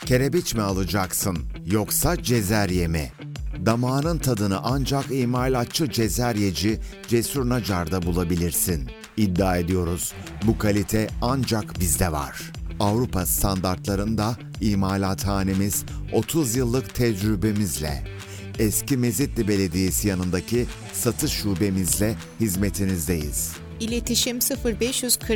Kerebiç mi alacaksın yoksa cezerye mi? Damağının tadını ancak imalatçı cezeryeci Cesur Nacar'da bulabilirsin. İddia ediyoruz, bu kalite ancak bizde var. Avrupa standartlarında imalathanemiz 30 yıllık tecrübemizle, eski Mezitli Belediyesi yanındaki satış şubemizle hizmetinizdeyiz. İletişim 0540